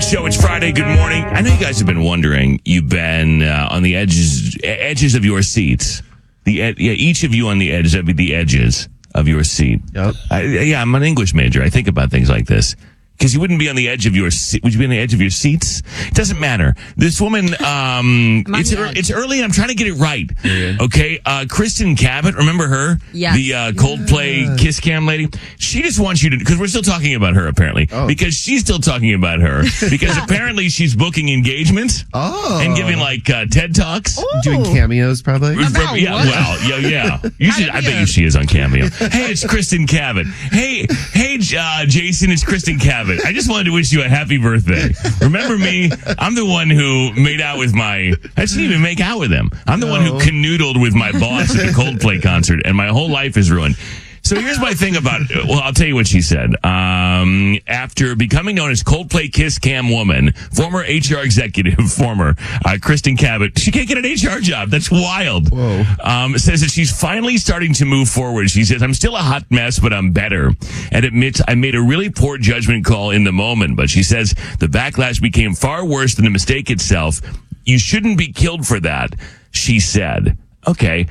show. It's Friday. Good morning. I know you guys have been wondering. You've been on the edges of your seats. Each of you on the edge. That'd be the edges of your seat. Yep. I'm an English major. I think about things like this. Because you wouldn't be on the edge of your seat. Would you be on the edge of your seats? It doesn't matter. This woman, it's early and I'm trying to get it right. Okay. Kristen Cabot, remember her? Yes. The Coldplay Kiss Cam lady? She just wants you to, because we're still talking about her apparently. Oh. Because she's still talking about her. Because apparently she's booking engagements. Oh. And giving like TED Talks. Doing cameos, probably. Yeah. Usually, I bet you she is on Cameo. Hey, it's Kristen Cabot. Hey, Jason, it's Kristen Cabot. I just wanted to wish you a happy birthday. Remember me? I'm the one who made out with I didn't even make out with him. I'm the one who canoodled with my boss at the Coldplay concert, and my whole life is ruined. So here's my thing about it. Well, I'll tell you what she said. After becoming known as Coldplay Kiss Cam woman, former HR executive, Kristen Cabot, she can't get an HR job. That's wild. Whoa. Says that she's finally starting to move forward. She says, I'm still a hot mess, but I'm better. And admits, I made a really poor judgment call in the moment. But she says the backlash became far worse than the mistake itself. You shouldn't be killed for that, she said. Okay.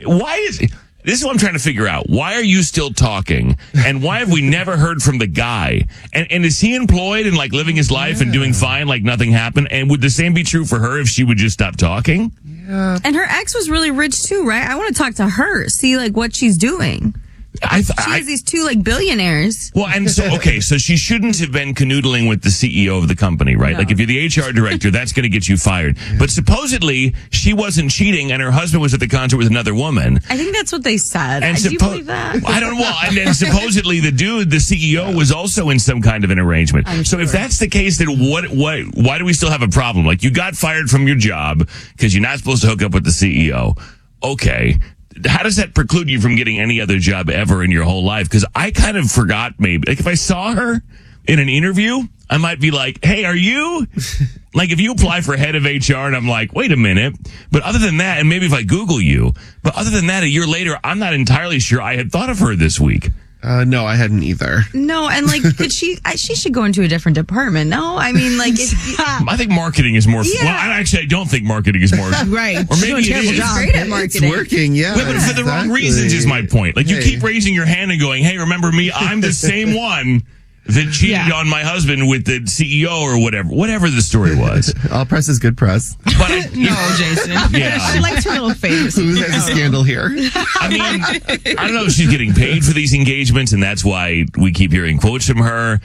This is what I'm trying to figure out. Why are you still talking? And why have we never heard from the guy? And is he employed and like living his life and doing fine like nothing happened? And would the same be true for her if she would just stop talking? Yeah. And her ex was really rich too, right? I want to talk to her, see like what she's doing. She has these two like billionaires. Well, and so she shouldn't have been canoodling with the CEO of the company, right? No. Like if you're the HR director, that's going to get you fired. But supposedly she wasn't cheating and her husband was at the concert with another woman. I think that's what they said. And Do you believe that? I don't know. And then supposedly the CEO was also in some kind of an arrangement. So if that's the case, then why do we still have a problem? Like you got fired from your job because you're not supposed to hook up with the CEO. Okay. How does that preclude you from getting any other job ever in your whole life? Because I kind of forgot maybe. Like if I saw her in an interview, I might be like, hey, are you? Like if you apply for head of HR and I'm like, wait a minute. But other than that, and maybe if I Google you, but other than that, a year later, I'm not entirely sure I had thought of her this week. No, I hadn't either. No, and like, she should go into a different department. No, I mean, like, I think marketing is more. Yeah. Well, I don't think marketing is more. Right. Or maybe it is. she's great at marketing. It's working, yeah. But for the wrong reasons is my point. Like you keep raising your hand and going, hey, remember me? I'm the same one that cheated on my husband with the CEO or whatever the story was. All press is good press. But No, Jason. Yeah. She likes her little favors. Who has a scandal here? I mean, I don't know if she's getting paid for these engagements, and that's why we keep hearing quotes from her.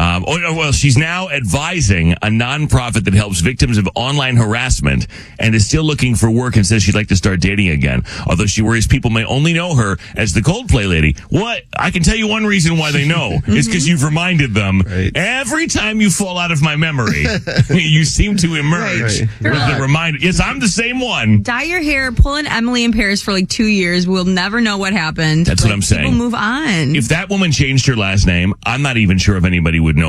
She's now advising a nonprofit that helps victims of online harassment and is still looking for work and says she'd like to start dating again. Although she worries people may only know her as the Coldplay lady. What? I can tell you one reason why they know. It's because you've reminded them. Right. Every time you fall out of my memory, you seem to emerge Right. with the reminder. Yes, I'm the same one. Dye your hair, pull an Emily in Paris for like 2 years. We'll never know what happened. That's what I'm saying. People move on. If that woman changed her last name, I'm not even sure if anybody would know